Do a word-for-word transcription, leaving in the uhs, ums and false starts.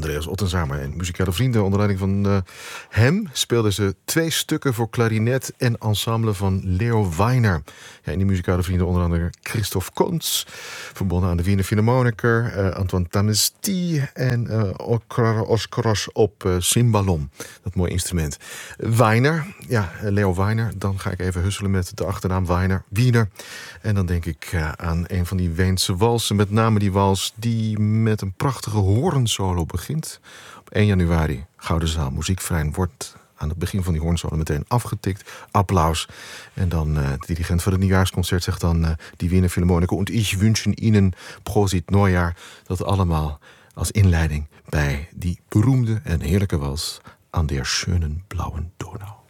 Andreas Ottenzamer en muzikale vrienden. Onder leiding van uh, hem speelden ze twee stukken voor klarinet en ensemble van Leo Weiner. Ja, en die muzikale vrienden onder andere Christoph Kontz, verbonden aan de Wiener Philharmoniker, uh, Antoine Tamesti en uh, Oskaros op uh, cymbalom. Dat mooie instrument. Weiner, ja, Leo Weiner. Dan ga ik even husselen met de achternaam Weiner, Wiener. En dan denk ik uh, aan een van die Weense walsen, met name die wals die met een prachtige hoornsolo begint. Op één januari, Gouden Zaal, Muziekverein, wordt aan het begin van die hoornsolo meteen afgetikt. Applaus. En dan uh, de dirigent van het nieuwjaarsconcert zegt dan uh, die Wiener Philharmoniker und ich wünschen Ihnen Prosit Neujahr. Dat allemaal als inleiding bij die beroemde en heerlijke wals An der schönen blauen Donau.